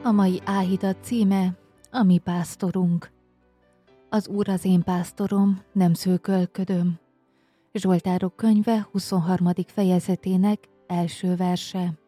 A mai áhítat címe a mi pásztorunk. Az Úr az én pásztorom, nem szőkölködöm. Zsoltárok könyve 23. fejezetének első verse.